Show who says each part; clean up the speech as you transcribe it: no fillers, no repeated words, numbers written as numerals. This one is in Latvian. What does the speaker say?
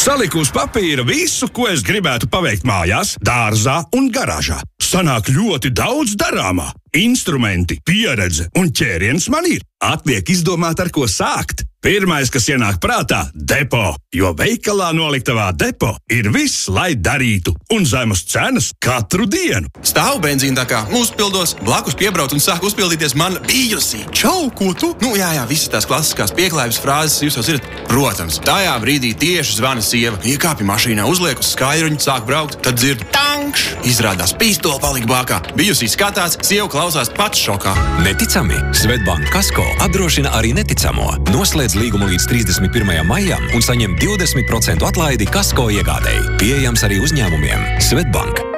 Speaker 1: Saliku uz papīra visu, ko es gribētu paveikt mājās, dārzā un garāžā. Sanāk ļoti daudz darāmā. Instrumenti, pieredze un ķēriens man ir. Atliek izdomāt, ar ko sākt. Pirmais, kas ienāk prātā – depo, jo veikalā noliktavā depo ir viss, lai darītu, un zemas cenas katru dienu.
Speaker 2: Stāvu benzīntakā, uzpildos, blakus piebrauc un sāk uzpildīties man bijusī. Čau, ko tu? Jā, visas tās klasiskās pieklājības frāzes jūs jau zinat. Protams, tajā brīdī tieši zvana sieva. Iekāpja mašīnā, uzliek uz skaļruņa, sāk braukt, tad dzird tankš. Izrādās pistole palika bākā. Bijusī skatās, sieva klausās pats šokā.
Speaker 3: Neticami, Svetbank Kasko apdrošina arī neticamo. Noslēdz līgumu līdz 31. maijam un saņem 20% atlaidi Kasko iegādēji. Pieejams arī uzņēmumiem. Svetbank.